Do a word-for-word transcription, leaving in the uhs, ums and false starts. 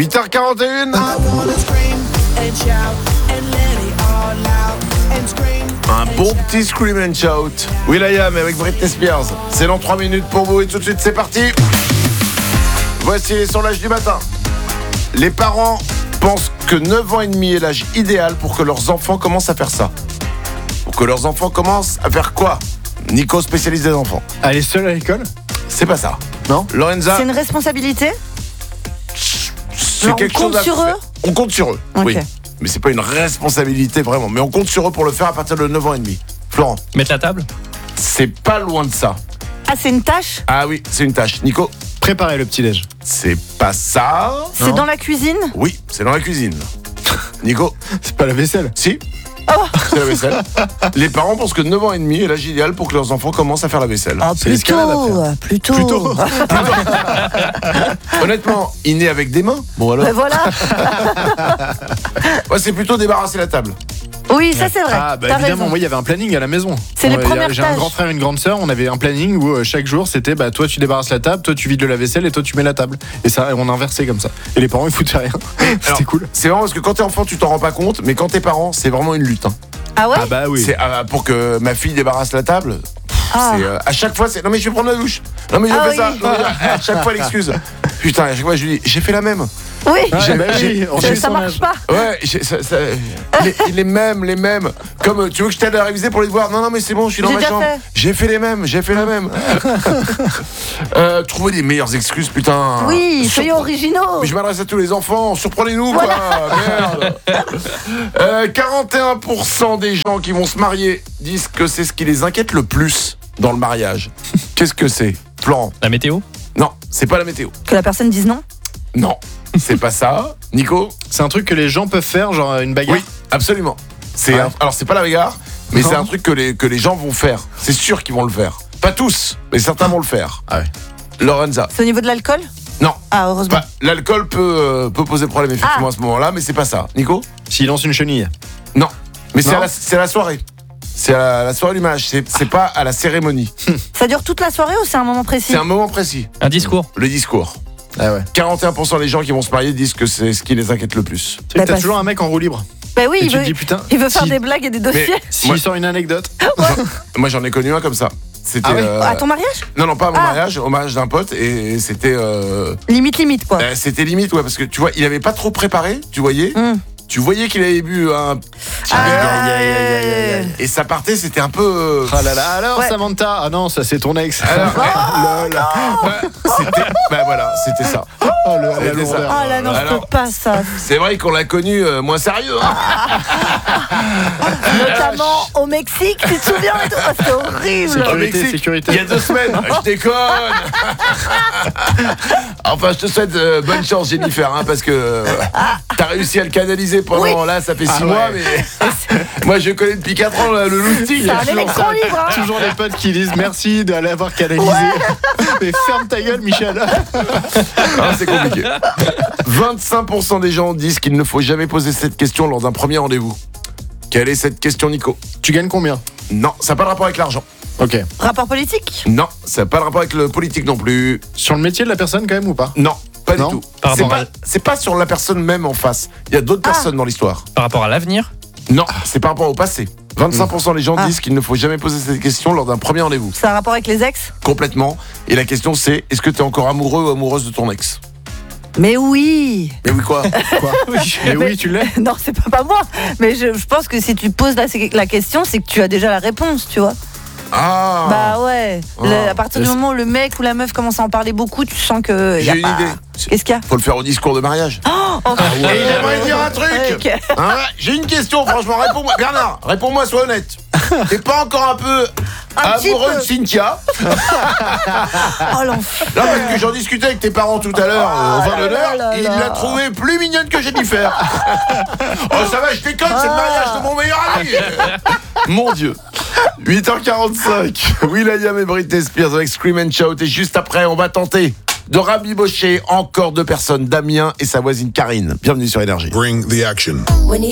huit heures quarante et un. Un bon petit scream and shout. will.i.am avec Britney Spears. C'est dans trois minutes pour vous et tout de suite c'est parti. Voici les sondages du matin. Les parents pensent que neuf ans et demi est l'âge idéal pour que leurs enfants commencent à faire ça. Pour que leurs enfants commencent à faire quoi? Nico, spécialiste des enfants. Aller seul à l'école? C'est pas ça. Non. Lorenza. C'est une responsabilité? C'est Genre, quelque on compte chose à sur faire. eux? On compte sur eux, Ok. oui. Mais c'est pas une responsabilité vraiment. Mais on compte sur eux pour le faire à partir de neuf ans et demi. Florent. Mettre la table? C'est pas loin de ça. Ah, c'est une tâche? Ah oui, c'est une tâche. Nico. Préparer le petit-déj. C'est pas ça. C'est Non. dans la cuisine? Oui, c'est dans la cuisine. Nico. C'est pas la vaisselle. Si. Oh. C'est la vaisselle. Les parents pensent que neuf ans et demi est l'âge idéal pour que leurs enfants commencent à faire la vaisselle. Ah, C'est l'escalade à plutôt, plutôt. faire. Plutôt. Honnêtement, il naît avec des mains. Bon alors. Ben voilà. Ouais, c'est plutôt débarrasser la table. Oui, ça c'est vrai. Ah bah T'as évidemment, raison. moi il y avait un planning à la maison. C'est les Moi, il y a- premières J'ai un tâches. grand frère et une grande sœur, on avait un planning où euh, chaque jour c'était bah toi tu débarrasses la table, toi tu vides de la vaisselle et toi tu mets la table. Et ça on inversait comme ça. Et les parents ils foutaient rien. Alors, C'était cool. C'est vraiment parce que quand t'es enfant, tu t'en rends pas compte, mais quand t'es parent, c'est vraiment une lutte. Hein. Ah ouais? Ah bah oui. C'est euh, pour que ma fille débarrasse la table. Ah. C'est, euh, à chaque fois, c'est non mais je vais prendre la douche. Non mais je Ah fais oui. ça. Non, mais, à chaque fois l'excuse. Putain, à chaque fois je lui dis, j'ai fait la même. Oui. Ah, J'ai- bah j'ai- oui, on ça fait ça son marche âge. pas. Ouais, j'ai- ça- ça- les, les mêmes, les mêmes. Comme euh, tu veux que je t'aide à réviser pour les devoirs? Non, non, mais c'est bon, je suis dans J'ai ma déjà chambre. fait. J'ai fait les mêmes, j'ai fait la même. euh, trouver des meilleures excuses, putain. Oui, soyez Surpre- originaux. Mais je m'adresse à tous les enfants, surprenez-nous quoi, merde. Euh, quarante et un pour cent des gens qui vont se marier disent que c'est ce qui les inquiète le plus dans le mariage. Qu'est-ce que c'est? Florent? La météo? Non, c'est pas la météo. Que la personne dise non? Non, c'est pas ça. Nico? C'est un truc que les gens peuvent faire, genre une bagarre. Oui, absolument. C'est Ouais. un- alors c'est pas la bagarre, mais Non. c'est un truc que les, que les gens vont faire. C'est sûr qu'ils vont le faire. Pas tous, mais certains vont le faire. Ah ouais. Lorenza? C'est au niveau de l'alcool? Non. Ah, heureusement. Bah, l'alcool peut, euh, peut poser problème effectivement Ah. à ce moment-là, mais c'est pas ça. Nico? S'il lance une chenille. Non. Mais c'est Non. à, la- c'est à la soirée. C'est à la, la soirée du mariage. C'est, c'est pas à la cérémonie. Ça dure toute la soirée ou c'est un moment précis? C'est un moment précis. Un discours? Le discours. Ah ouais. quarante et un pour cent des gens qui vont se marier disent que c'est ce qui les inquiète le plus. Tu sais Bah, que t'as parce- toujours un mec en roue libre. Bah oui, Et il tu veut, te dis putain. il veut faire si- des blagues et des dossiers. S'il Moi- sort une anecdote. Moi, j'en ai connu un comme ça. C'était. Ah ouais euh, À ton mariage? Non, non, pas à mon Ah. mariage, au mariage d'un pote. Et c'était. euh, Limite, limite, quoi. euh, c'était limite, ouais, parce que tu vois, il avait pas trop préparé, tu voyais. Hum. Tu voyais qu'il avait bu un petit Ah, verre. aïe, aïe, aïe, aïe, aïe. Et ça partait, c'était un peu. euh, Ah là là, alors Ouais. Samantha. Ah non, ça c'est ton ex. Alors, Oh, lol. Bah, c'était. Bah voilà, c'était ça. Oh, le, C'était la ça. lourdeur. Ah là, non, je Alors- peux pas ça. C'est vrai qu'on l'a connu euh, moins sérieux. Hein. Notamment au Mexique, tu te souviens et tout. Oh, c'était horrible. Au Sécurité, Mexique, sécurité. Il y a deux semaines. Je déconne. Enfin, je te souhaite euh, bonne chance, Jennifer, hein, parce que euh, t'as réussi à le canaliser pendant. Oui. Là, ça fait six Ah mois, ouais. mais moi, je connais depuis quatre ans là, le lousti. C'est un électron libre, hein. Toujours les potes qui disent merci d'aller avoir canalisé. Mais ferme ta gueule, Michel. Ah, c'est compliqué. vingt-cinq pour cent des gens disent qu'il ne faut jamais poser cette question lors d'un premier rendez-vous. Quelle est cette question, Nico? Tu gagnes combien? Non, ça n'a pas de rapport avec l'argent. Ok. Rapport politique? Non, ça n'a pas de rapport avec le politique non plus. Sur le métier de la personne quand même ou pas? Non, pas Non. du tout. Par C'est rapport pas, à- c'est pas sur la personne même en face. Il y a d'autres Ah. personnes dans l'histoire. Par rapport à l'avenir? Non, c'est par rapport au passé. vingt-cinq pour cent des gens Ah. disent qu'il ne faut jamais poser cette question lors d'un premier rendez-vous. Ça a un rapport avec les ex? Complètement. Et la question c'est, est-ce que tu es encore amoureux ou amoureuse de ton ex? Mais oui. Mais oui quoi? Quoi? Mais oui, tu l'es. Non, c'est pas, pas moi. Mais je, je pense que si tu poses la, la question, c'est que tu as déjà la réponse, tu vois. Ah. Bah ouais. Le- Ah. à partir du moment où le mec ou la meuf commence à en parler beaucoup, tu sens que. y J'ai a une pas... idée. Qu'est-ce qu'il y a? Faut le faire au discours de mariage. Oh, Et j'aimerais dire un truc. Ok. Hein, j'ai une question, franchement, réponds-moi. Bernard, réponds-moi, sois honnête. T'es pas encore un peu Un petit amoureux peu. de Cynthia? Oh l'enfer. Non, parce que j'en discutais avec tes parents tout à l'heure, euh, au Ah vin là d'honneur, là il là. l'a trouvée plus mignonne que Jennifer. Oh, ça va, je déconne, c'est le Ah. mariage de mon meilleur ami. Mon Dieu. huit heures quarante-cinq, will.i.am et Britney Spears avec Scream and Shout. Et juste après, on va tenter de rabibocher encore deux personnes, Damien et sa voisine Karine. Bienvenue sur Énergie. Bring the action. When you